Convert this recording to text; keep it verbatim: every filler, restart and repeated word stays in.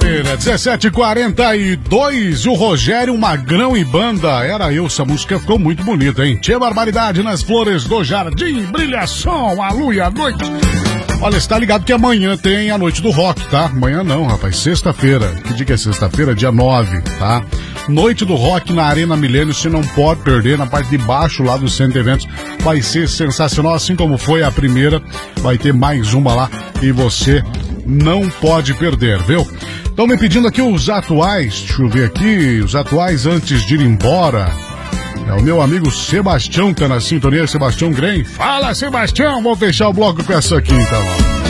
Quinta-feira, dezessete e quarenta e dois, o Rogério Magrão e Banda. Era eu, essa música ficou muito bonita, hein? Tchê barbaridade nas flores do jardim, brilhação, a lua e a noite. Olha, você tá ligado que amanhã tem a noite do rock, tá? Amanhã não, rapaz, sexta-feira. Que dia que é sexta-feira? Dia nove, tá? Noite do rock na Arena Milênio, você não pode perder, na parte de baixo lá do centro de eventos. Vai ser sensacional, assim como foi a primeira. Vai ter mais uma lá e você não pode perder, viu? Estão me pedindo aqui os atuais, deixa eu ver aqui, os atuais antes de ir embora. É o meu amigo Sebastião que tá na sintonia, Sebastião Grem. Fala, Sebastião, vou fechar o bloco com essa aqui, então.